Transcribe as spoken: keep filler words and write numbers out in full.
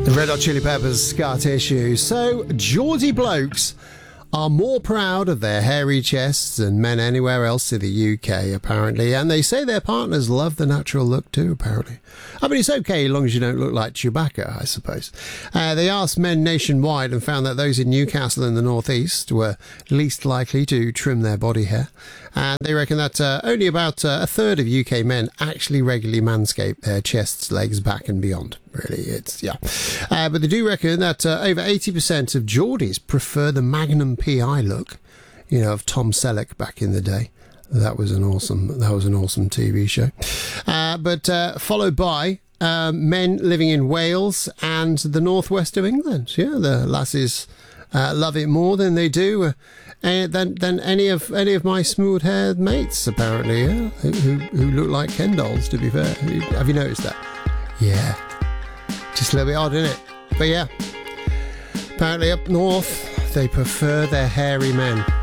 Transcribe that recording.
Red Hot Chili Peppers, Scar Tissue. So, Geordie blokes are more proud of their hairy chests than men anywhere else in the U K, apparently. And they say their partners love the natural look too, apparently. I mean, it's okay as long as you don't look like Chewbacca, I suppose. Uh, they asked men nationwide and found that those in Newcastle in the northeast were least likely to trim their body hair. And they reckon that uh, only about uh, a third of U K men actually regularly manscape their chests, legs, back and beyond. Really, it's, yeah. Uh, but they do reckon that uh, over eighty percent of Geordies prefer the Magnum P I look, you know, of Tom Selleck back in the day. That was an awesome, that was an awesome T V show. Uh, but uh, followed by uh, men living in Wales and the northwest of England. Yeah, the lassies uh, love it more than they do uh, uh, than than any of any of my smooth-haired mates, apparently. Yeah, who, who who look like Ken dolls. To be fair, have you noticed that? Yeah, just a little bit odd, isn't it? But yeah, apparently up north they prefer their hairy men.